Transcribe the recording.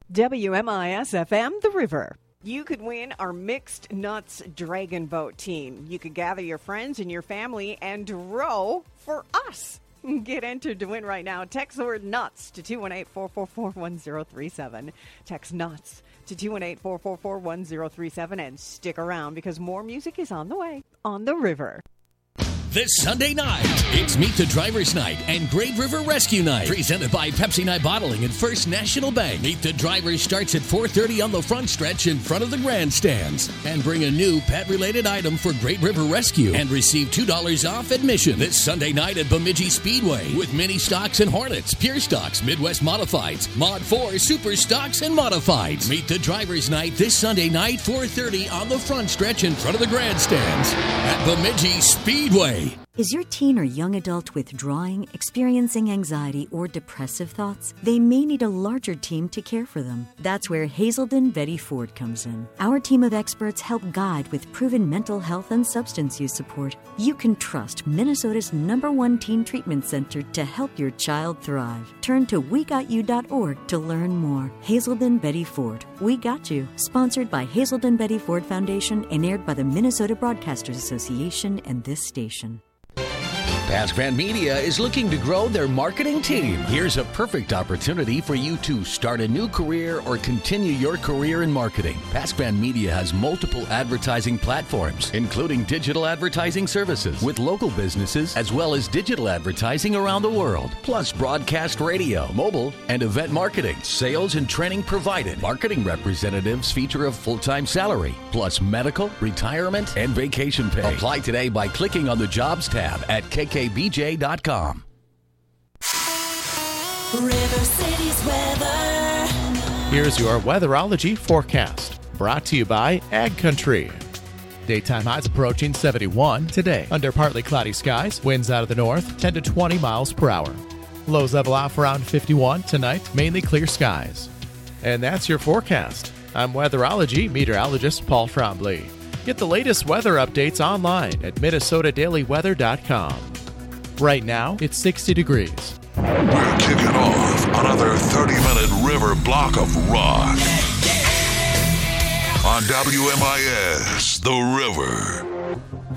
WMIS FM, The River. You could win our Mixed Nuts Dragon Boat team. You could gather your friends and your family and row for us. Get entered to win right now. Text the word NUTS to 218-444-1037. Text NUTS to 218-444-1037 and stick around because more music is on the way on The River. This Sunday night, it's Meet the Drivers Night and Great River Rescue Night, presented by Pepsi Night Bottling and First National Bank. Meet the Drivers starts at 4:30 on the front stretch in front of the grandstands. And bring a new pet-related item for Great River Rescue and receive $2 off admission this Sunday night at Bemidji Speedway with Mini Stocks and Hornets, Pure Stocks, Midwest Modifieds, Mod 4, Super Stocks, and Modifieds. Meet the Drivers Night this Sunday night, 4:30 on the front stretch in front of the grandstands at Bemidji Speedway. Is your teen or young adult withdrawing, experiencing anxiety, or depressive thoughts? They may need a larger team to care for them. That's where Hazelden Betty Ford comes in. Our team of experts help guide with proven mental health and substance use support. You can trust Minnesota's #1 teen treatment center to help your child thrive. Turn to WeGotYou.org to learn more. Hazelden Betty Ford. We Got You. Sponsored by Hazelden Betty Ford Foundation and aired by the Minnesota Broadcasters Association and this station. Pasquan Media is looking to grow their marketing team. Here's a perfect opportunity for you to start a new career or continue your career in marketing. Pasquan Media has multiple advertising platforms, including digital advertising services with local businesses, as well as digital advertising around the world, plus broadcast radio, mobile, and event marketing. Sales and training provided. Marketing representatives feature a full-time salary, plus medical, retirement, and vacation pay. Apply today by clicking on the Jobs tab at KKBJ.com. River City's weather. Here's your weatherology forecast, brought to you by Ag Country. Daytime highs approaching 71 today. Under partly cloudy skies, winds out of the north 10 to 20 miles per hour. Lows level off around 51 tonight, mainly clear skies. And that's your forecast. I'm weatherology meteorologist Paul Trombley. Get the latest weather updates online at MinnesotaDailyWeather.com. Right now, it's 60 degrees. We're kicking off another 30-minute river block of rock. On WMIS, The River.